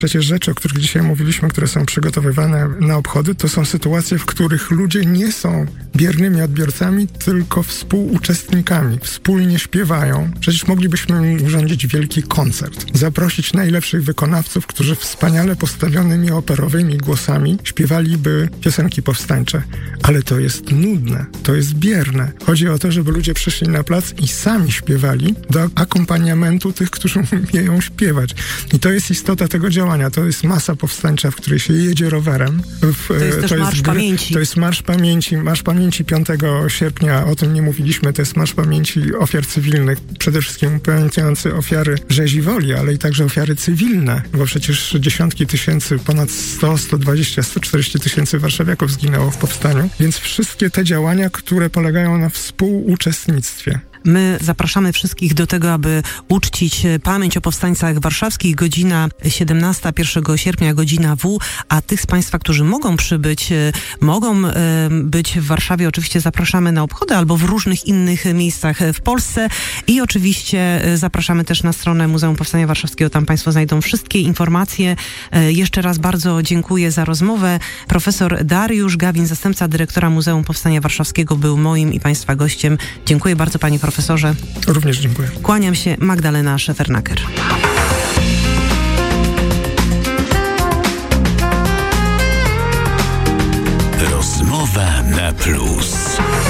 Przecież rzeczy, o których dzisiaj mówiliśmy, które są przygotowywane na obchody, to są sytuacje, w których ludzie nie są biernymi odbiorcami, tylko współuczestnikami. Wspólnie śpiewają. Przecież moglibyśmy urządzić wielki koncert. Zaprosić najlepszych wykonawców, którzy wspaniale postawionymi operowymi głosami śpiewaliby piosenki powstańcze. Ale to jest nudne, to jest bierne. Chodzi o to, żeby ludzie przyszli na plac i sami śpiewali do akompaniamentu tych, którzy umieją śpiewać. I to jest istota tego działania. To jest masa powstańcza, w której się jedzie rowerem. To jest też Marsz Pamięci. To jest Marsz Pamięci. Marsz Pamięci 5 sierpnia, o tym nie mówiliśmy, to jest Marsz Pamięci ofiar cywilnych. Przede wszystkim pamiętający ofiary rzezi woli, ale i także ofiary cywilne, bo przecież dziesiątki tysięcy, ponad 100, 120, 140 tysięcy warszawiaków zginęło w powstaniu. Więc wszystkie te działania, które polegają na współuczestnictwie. My zapraszamy wszystkich do tego, aby uczcić pamięć o powstańcach warszawskich. Godzina 17, 1 sierpnia, godzina W. A tych z Państwa, którzy mogą przybyć, mogą być w Warszawie, oczywiście zapraszamy na obchody albo w różnych innych miejscach w Polsce. I oczywiście zapraszamy też na stronę Muzeum Powstania Warszawskiego. Tam Państwo znajdą wszystkie informacje. Jeszcze raz bardzo dziękuję za rozmowę. Profesor Dariusz Gawin, zastępca dyrektora Muzeum Powstania Warszawskiego, był moim i Państwa gościem. Dziękuję bardzo, panie profesorze. Również dziękuję. Kłaniam się, Magdalena Szefernaker. Rozmowa na plus.